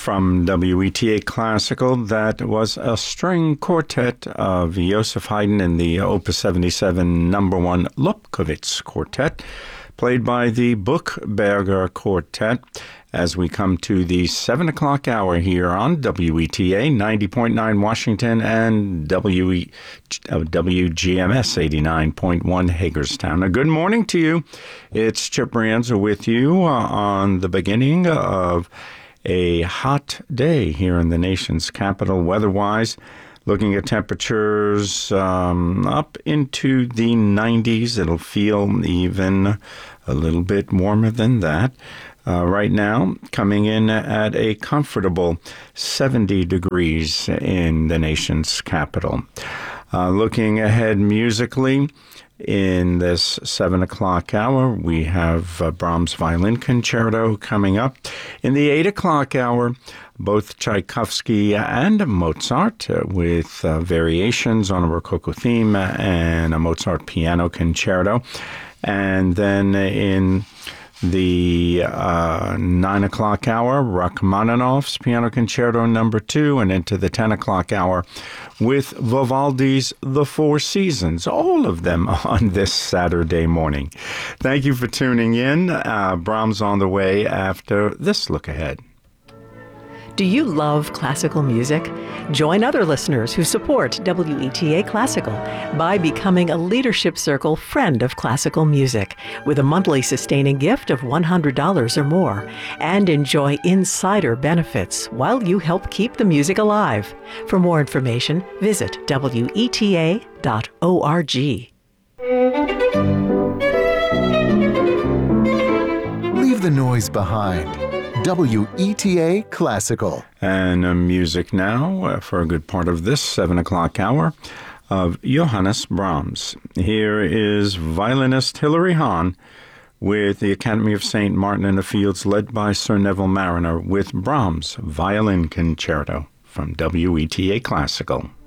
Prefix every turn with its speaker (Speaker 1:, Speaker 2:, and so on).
Speaker 1: From WETA Classical, that was a string quartet of Joseph Haydn in the Opus 77 No. 1 Lobkowitz Quartet, played by the Buchberger Quartet, as we come to the 7 o'clock hour here on WETA 90.9 Washington and WGMS 89.1 Hagerstown. A good morning to you. It's Chip Brienza with you on the beginning of a hot day here in the nation's capital, weather-wise. Looking at temperatures up into the 90s. It'll feel even a little bit warmer than that. Right now, coming in at a comfortable 70 degrees in the nation's capital. Looking ahead musically, in this 7 o'clock hour, we have Brahms' Violin Concerto coming up. In the 8 o'clock hour, both Tchaikovsky and Mozart with variations on a Rococo theme and a Mozart piano concerto. And then in the 9 o'clock hour, Rachmaninoff's Piano Concerto No. 2, and into the 10 o'clock hour with Vivaldi's The Four Seasons, all of them on this Saturday morning. Thank you for tuning in. Brahms on the way after this look ahead.
Speaker 2: Do you love classical music? Join other listeners who support WETA Classical by becoming a Leadership Circle Friend of Classical Music with a monthly sustaining gift of $100 or more, and enjoy insider benefits while you help keep the music alive. For more information, visit WETA.org.
Speaker 3: Leave the noise behind. WETA Classical.
Speaker 1: And music now for a good part of this 7 o'clock hour of Johannes Brahms. Here is violinist Hilary Hahn with the Academy of St. Martin in the Fields, led by Sir Neville Marriner, with Brahms' Violin Concerto from WETA Classical.